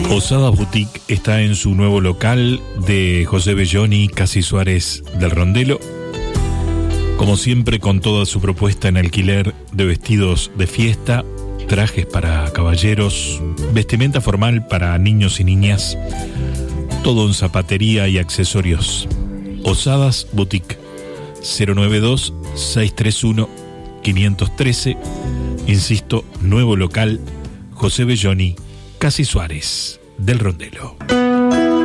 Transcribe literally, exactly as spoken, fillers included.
Osadas Boutique está en su nuevo local de José Belloni, Casi Suárez del Rondelo. Como siempre, con toda su propuesta en alquiler de vestidos de fiesta, trajes para caballeros, vestimenta formal para niños y niñas, todo en zapatería y accesorios. Osadas Boutique, cero nueve dos, seis tres uno, cinco uno tres. Insisto, nuevo local, José Belloni, Casi Suárez del Rondelo.